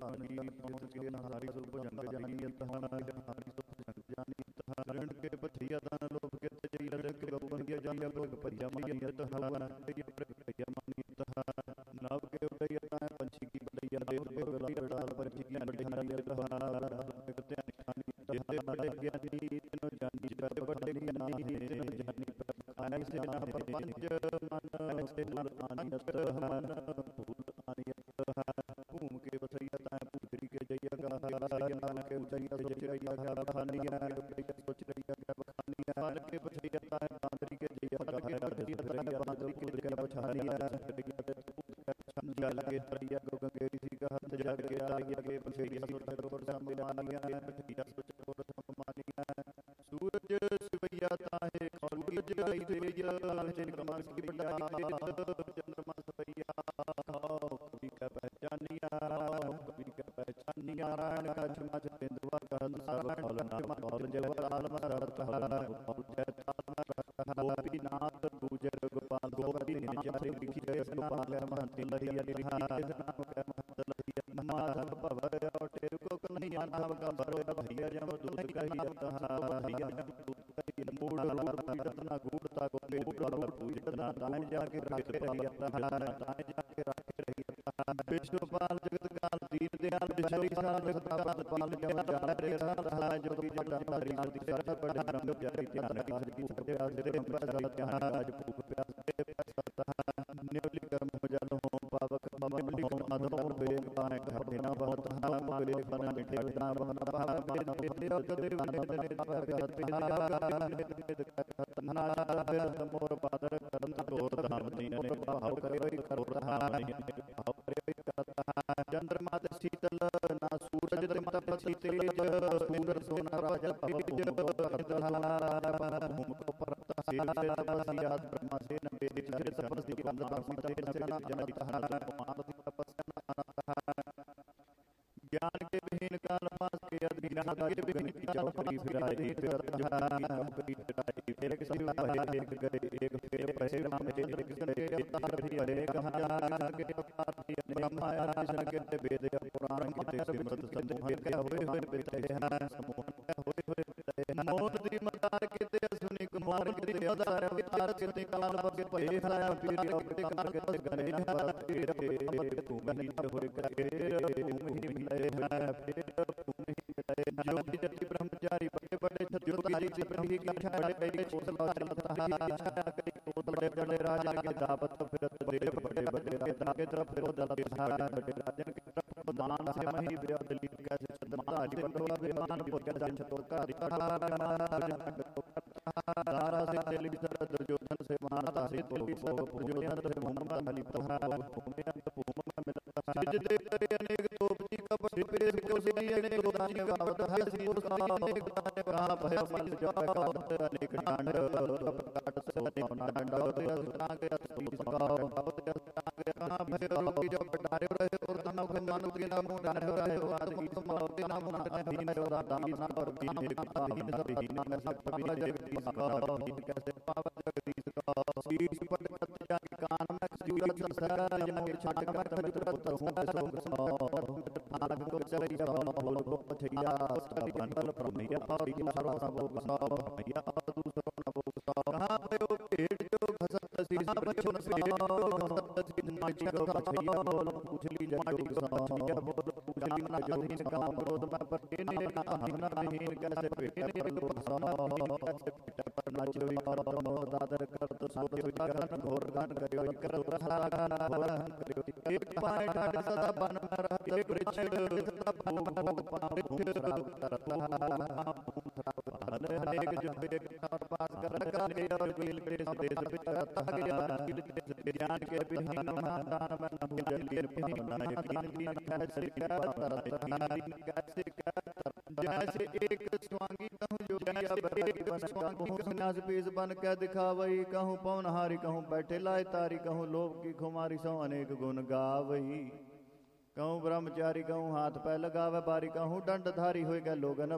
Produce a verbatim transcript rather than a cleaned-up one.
धारणी पहुँच के नारी सुख जंग जानी नारी सुख जंग जानी रण के पथिया दान लोभ के तजैल के गपन के जान लोग परिया मानियत हवन के प्रक्रिया मानियत नव के उड़ैया पंछी की बलैया देव के गला डाल पंछी की बलैया कहते हैं बड़े ज्ञानी तिनो जानी पर बड़े ज्ञानी तिनो जानी पर खाने से ना परपंच मन से नर आनियत मन फूल आनियत भूम के बसैया ताए पुत्री के जैया गा बसैया मन के ऊंचाइया सोच रैया गा बखानिया के सोच रैया गा बखानिया मन के बसैया ताए बांदरी के जैया गा के धरती ताए बांदरी के जैया बछानिया जल के तरैया गो गंगेरी थी का हाथ जग के आइया के बसैया सोच करोड़ समानिया बसैया सोच करोड़ समानिया सूरज शिवैया ताहे सूरज आई देवैया ताहे कमर की बड़ाई चंद्रमा सवैया कवि का पहचानिया कवि का पहचानिया नारायण का क्षमा चंद्रवा का सर्व फलना फल जयवताल मरत हलना जय ताल गोपीनाथ गुजर गोपाल गोपीनाथ लिखी जय गोपाल महंती लहिया लिखी नाम का महंत लहिया माधव भवर और तेरे को कन्हैया नाम का भरो भैया जब दूध कहिया तहां भैया जब दूध कहिया मूड रूप रत्ना गूढ़ता को मूड रूप पूजना दाएं जाके रखे रहिया तहां दाएं जाके रखे रहिया विष्णुपाल जगत काल दीन दयाल बिचारी साल जगत काल पाल जब जाने रे साल जो भी जटा हरि आरती सर बड़े रंग प्यारी त्यार काज की सत्य आज रे बड़ा त्यार आज भूख प्यास दे सता नेवली कर्म हो जानो पावक ममली अधम और बेग पाए घर बिना बहुत हम बेग बना मिठे बिना बना पहा बिना बिना कदर बने बने भगत बिना तना मोर पादर करन तोर धाम दीन ने भाव करे करोड़ धाम भाव करे करता चंद्रमा शीतल ना सूरज तप तेज सूरज सोना राजा तेज भूम को परता से तपस्या ब्रह्मा से न वेद से तपस्या वंदना सीते न जनक हरा मानव तपस्या ज्ञान के विहीन काल पास के अज्ञान के विहीन काल पास फिराई फिर जहानी कंपनी फिराई फिर के सब पहले एक गए एक फिर पैसे नाम के एक संगे अवतार भी अरे कहां जाना के अवतार भी ब्रह्मा कृष्ण के वेद पुराण के सिमरत समूह के हुए हुए बिते हैं समूह के हुए हुए बिते हैं मोद दी मदार के ते सुनी कुमार के मदार अवतार के काल बगे पहे हरा पीर के काल के गने हरा पीर के तू गनी होरे के योगी जति ब्रह्मचारी बड़े बड़े ज्योतिषी से ब्रह्मी की बड़े बड़े छोटला चलता बड़े बड़े राजा के दावत फिरत बड़े बड़े बड़े राजा के तरफ फिरत धारा बड़े राजन की तरफ दान से मही विरदली कैसे सदमा जी बड़ोला विमान पुर के जान छतोका धारा से चली सर दुर्योधन से मानता से तो दुर्योधन से मोहम्मद अली प्रभु भूमि अंत भूमि में सिज दे करे अनेक तोपती का बड़े को से अनेक तोपती का है सी उसका अनेक गाने कहां भय मल जाएगा अनेक डांड काट से अनेक डांड उसका के उसका के कहां भय लोग जो पटारे रहे और नाम मानो के नाम डांड रहे और आदमी तो मानते नाम दीन और दान और दीन दीन दीन सब भी जगदीश का कैसे पावन जगदीश का शीश पर कत्या के कान में सूरज संसार जाके छाट में खजुरत हूं भाग को चलिया बोल को पछिया बंदल प्रमेय और की मारो सब सब भैया दूसरो न बोल कहां भयो पेट जो घसत शीश बचन से घसत शीश माटी को पछिया बोल पूछली माटी को समझिया बोल पूछली ना जो दिन काम क्रोध में पर ने ना नहीं कैसे पेट ने समा कैसे पेट पर ना चोरी और दादर कर तो सत्य विचार घोर गान करियो कर रहा गान घोर करियो एक पाए ढाड सदा बन रहते वृक्ष सदा भोग भोग पाप भूम श्राप करता अनेक जो एक पास कर करके और बिल के देश बिचरता ज्ञान ज्ञान के विहीन महादान में न भूल के विहीन नायक दीन कैसे करता कैसे करता जैसे एक स्वांगी कहूं जो जैसे एक स्वांगी सन्यास पीस बन के दिखावई कहूं पवनहारी कहूं बैठे लाए तारी कहूं लोभ की खुमारी सो अनेक गुण गावई कहूं ब्रह्मचारी कहूं हाथ पै लगावे बारी कहूं दंडधारी होएगा लोगन